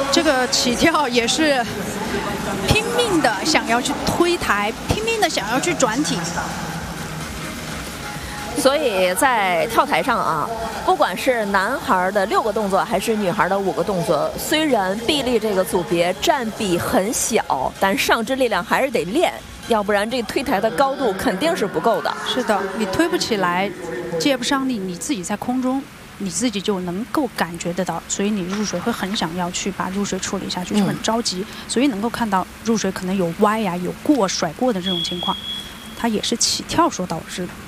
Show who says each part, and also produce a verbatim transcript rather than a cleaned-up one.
Speaker 1: 这个起跳也是拼命的想要去推台，拼命的想要去转体。
Speaker 2: 所以在跳台上啊，不管是男孩的六个动作，还是女孩的五个动作，虽然臂力这个组别占比很小，但上肢力量还是得练，要不然这推台的高度肯定是不够的。
Speaker 1: 是的，你推不起来，借不上力，你自己在空中，你自己就能够感觉得到，所以你入水会很想要去把入水处理下去，就很着急，所以能够看到入水可能有歪呀、有过甩过的这种情况，它也是起跳所导致的。